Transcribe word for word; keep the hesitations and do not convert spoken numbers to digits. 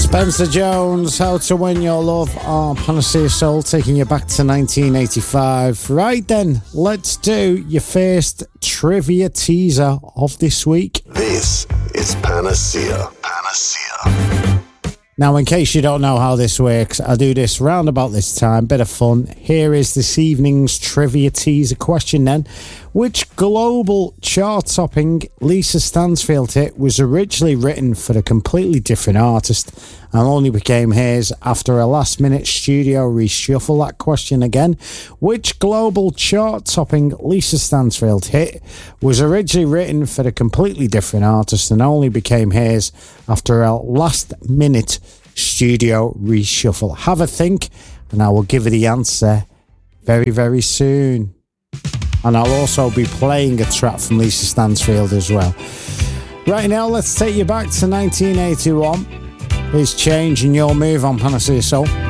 Spencer Jones, How to Win Your Love on Panacea Soul, taking you back to nineteen eighty-five. Right then, let's do your first trivia teaser of this week. This is Panacea. Panacea. Now, in case you don't know how this works, I do this round about this time. Bit of fun. Here is this evening's trivia teaser question then. Which global chart-topping Lisa Stansfield hit was originally written for a completely different artist and only became hers after a last-minute studio reshuffle? That question again. Which global chart-topping Lisa Stansfield hit was originally written for a completely different artist and only became hers after a last-minute studio reshuffle? Have a think, and I will give you the answer very, very soon. And I'll also be playing a track from Lisa Stansfield as well. Right now, let's take you back to nineteen eighty-one. Here's Change in Your Move on Panacea Soul.